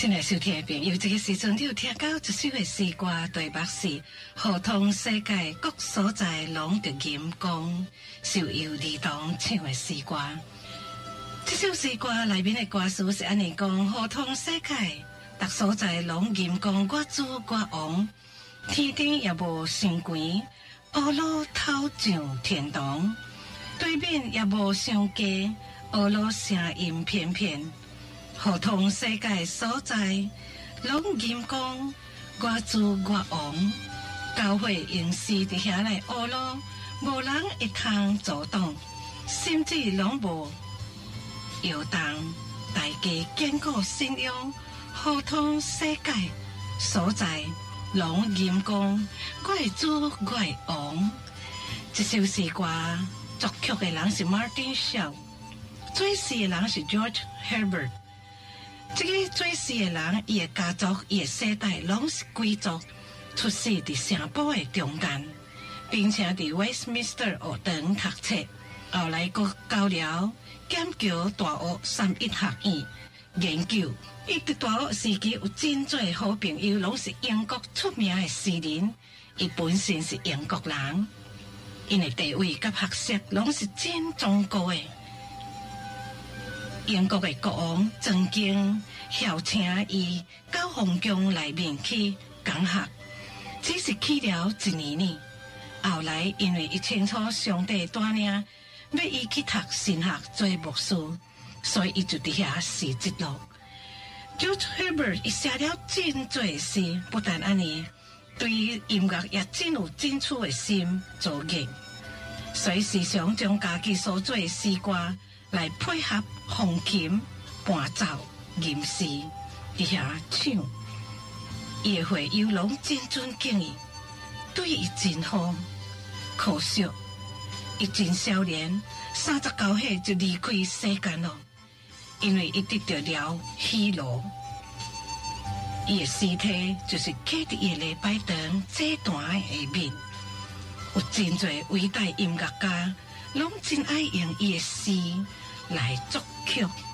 亲爱收听的朋友，这个时阵你有听到一首的诗歌，题目是“互通世界各所在拢着银光”，是由李东唱的诗歌。这首诗歌内面的歌词是安尼讲：互通世界各所在拢银光，我主我王，天顶也无伤悬，乌路头上天堂，对面也无相加，乌路声音片片。互通世界所在，拢银光，我主我王。教会用诗伫遐来学路，无人会通阻挡，甚至拢无摇动。大家坚固信仰，互通世界所在，拢银光，我的主我的王。这首诗歌作曲的人是 Martin Shaw， 作词的人是 George Herbert。这个作诗的人，伊的家族、伊的世代拢是贵族，出世伫城堡的中间，并且伫 Westminster 学堂读册，后来佫交了剑桥大学3一学院研究。伊伫大学时期有真侪好朋友，拢是英国出名的诗人。伊本身是英国人，因的地位甲学识拢是真崇高的。英国的国王曾经邀请伊到皇宫内面去讲学，只是去了1年呢。后来因为伊清楚上帝带领，要伊去读神学做牧师，所以伊就伫遐写节录。George Herbert 伊写了真侪诗，不但安尼，对于音乐也真有真处的心造诣，所以时常将家己所做的诗歌来配合风琴、伴奏、吟诗，伫遐唱。伊的会友拢真尊敬伊，对伊真好。可惜，伊真少年，39岁就离开世间了，因为伊得到了虚罗。伊的尸体就是刻伫伊的礼拜堂祭坛的下面。有真侪伟大音乐家，拢真爱用伊的诗来作曲